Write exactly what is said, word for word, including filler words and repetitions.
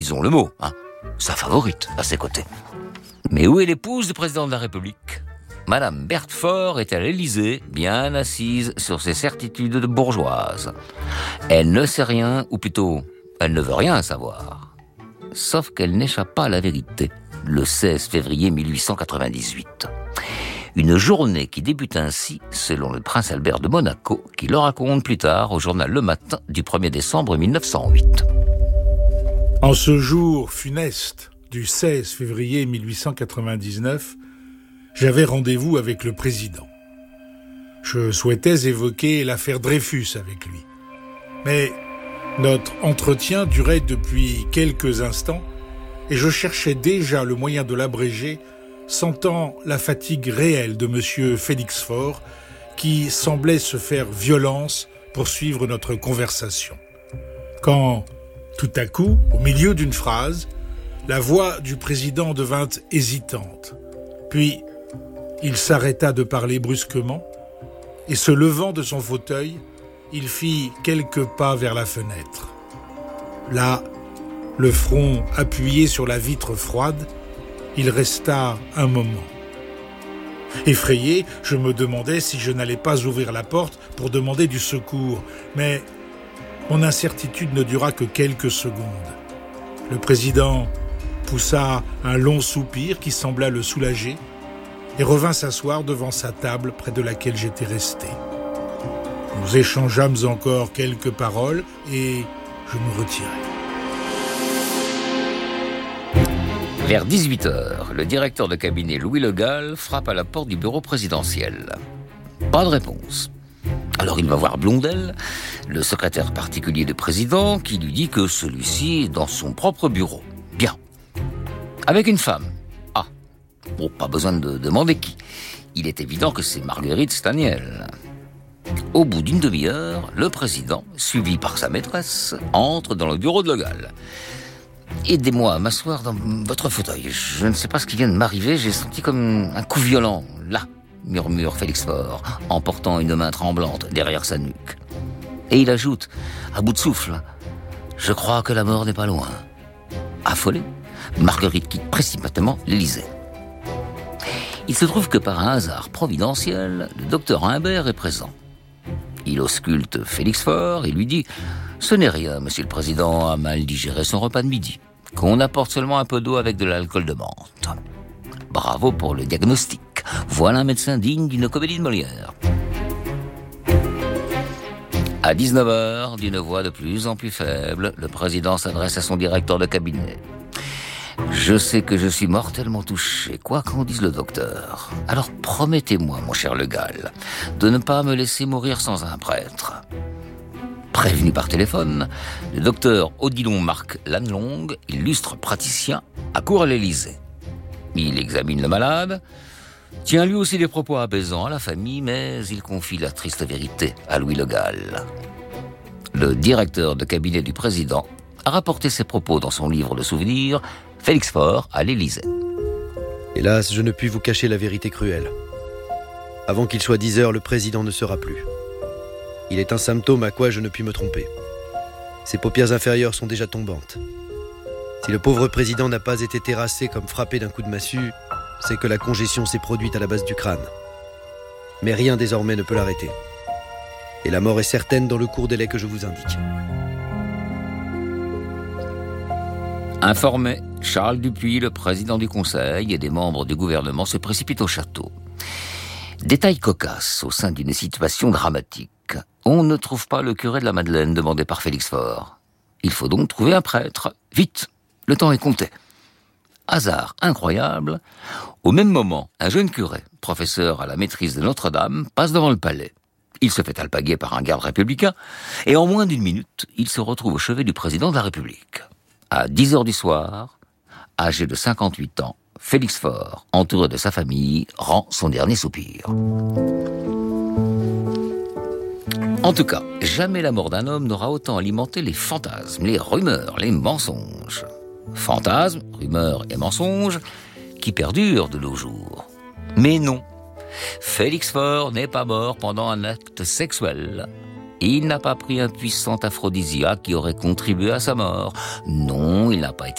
disons le mot, hein, sa favorite à ses côtés. Mais où est l'épouse du président de la République ? Madame Berthe Faure est à l'Élysée, bien assise sur ses certitudes de bourgeoise. Elle ne sait rien, ou plutôt, elle ne veut rien savoir. Sauf qu'elle n'échappe pas à la vérité, le seize février mille huit cent quatre-vingt-dix-huit. Une journée qui débute ainsi, selon le prince Albert de Monaco, qui le raconte plus tard au journal Le Matin du premier décembre mille neuf cent huit. En ce jour funeste du seize février mille huit cent quatre-vingt-dix-neuf, j'avais rendez-vous avec le président. Je souhaitais évoquer l'affaire Dreyfus avec lui. Mais notre entretien durait depuis quelques instants et je cherchais déjà le moyen de l'abréger, sentant la fatigue réelle de monsieur Félix Faure qui semblait se faire violence pour suivre notre conversation. Quand, tout à coup, au milieu d'une phrase, la voix du président devint hésitante. Puis, il s'arrêta de parler brusquement et, se levant de son fauteuil, il fit quelques pas vers la fenêtre. Là, le front appuyé sur la vitre froide, il resta un moment. Effrayé, je me demandais si je n'allais pas ouvrir la porte pour demander du secours, mais mon incertitude ne dura que quelques secondes. Le président poussa un long soupir qui sembla le soulager et revint s'asseoir devant sa table près de laquelle j'étais resté. Nous échangeâmes encore quelques paroles et je me retirai. Vers dix-huit heures, le directeur de cabinet Louis Le Gall frappe à la porte du bureau présidentiel. Pas de réponse. Alors il va voir Blondel, le secrétaire particulier du président, qui lui dit que celui-ci est dans son propre bureau. Bien. Avec une femme. Ah. Bon, pas besoin de demander qui. Il est évident que c'est Marguerite Staniel. Au bout d'une demi-heure, le président, suivi par sa maîtresse, entre dans le bureau de Le Gall. « Aidez-moi à m'asseoir dans votre fauteuil. Je ne sais pas ce qui vient de m'arriver, j'ai senti comme un coup violent. Là !» murmure Félix Faure, en portant une main tremblante derrière sa nuque. Et il ajoute, à bout de souffle, « Je crois que la mort n'est pas loin. » Affolée, Marguerite quitte précipitamment l'Élysée. Il se trouve que par un hasard providentiel, le docteur Humbert est présent. Il ausculte Félix Faure et lui dit « Ce n'est rien, monsieur le président a mal digéré son repas de midi, qu'on apporte seulement un peu d'eau avec de l'alcool de menthe. » Bravo pour le diagnostic. Voilà un médecin digne d'une comédie de Molière. À dix-neuf heures, d'une voix de plus en plus faible, le président s'adresse à son directeur de cabinet. « Je sais que je suis mortellement touché, quoi qu'en dise le docteur. Alors promettez-moi, mon cher Le Gall, de ne pas me laisser mourir sans un prêtre. » Prévenu par téléphone, le docteur Odilon Marc Lannelongue, illustre praticien, accourt à l'Élysée. Il examine le malade, tient lui aussi des propos apaisants à la famille, mais il confie la triste vérité à Louis Le Gall. Le directeur de cabinet du président a rapporté ses propos dans son livre de souvenirs, Félix Faure à l'Élysée. Hélas, je ne puis vous cacher la vérité cruelle. Avant qu'il soit dix heures, le président ne sera plus. Il est un symptôme à quoi je ne puis me tromper. Ses paupières inférieures sont déjà tombantes. Si le pauvre président n'a pas été terrassé comme frappé d'un coup de massue, c'est que la congestion s'est produite à la base du crâne. Mais rien désormais ne peut l'arrêter. Et la mort est certaine dans le court délai que je vous indique. Informé, Charles Dupuis, le président du Conseil, et des membres du gouvernement se précipitent au château. Détail cocasse au sein d'une situation dramatique. On ne trouve pas le curé de la Madeleine demandé par Félix Faure. Il faut donc trouver un prêtre. Vite, le temps est compté. Hasard incroyable, au même moment, un jeune curé, professeur à la maîtrise de Notre-Dame, passe devant le palais. Il se fait alpaguer par un garde républicain, et en moins d'une minute, il se retrouve au chevet du président de la République. À dix heures du soir, âgé de cinquante-huit ans, Félix Faure, entouré de sa famille, rend son dernier soupir. En tout cas, jamais la mort d'un homme n'aura autant alimenté les fantasmes, les rumeurs, les mensonges. Fantasmes, rumeurs et mensonges qui perdurent de nos jours. Mais non, Félix Faure n'est pas mort pendant un acte sexuel. Il n'a pas pris un puissant aphrodisiaque qui aurait contribué à sa mort. Non, il n'a pas été